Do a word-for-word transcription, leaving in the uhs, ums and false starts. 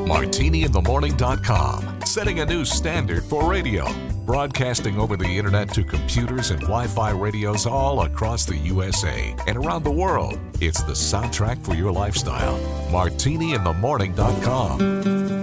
martini in the morning dot com, setting a new standard for radio. Broadcasting over the internet to computers and Wi-Fi radios all across the U S A and around the world. It's the soundtrack for your lifestyle. martini in the morning dot com.